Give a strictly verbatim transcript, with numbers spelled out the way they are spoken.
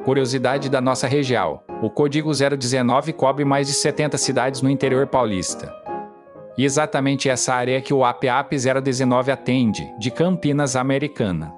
Curiosidade da nossa região: o código zero dezenove cobre mais de setenta cidades no interior paulista. E exatamente essa área que o A P A P zero dezenove atende, de Campinas Americana.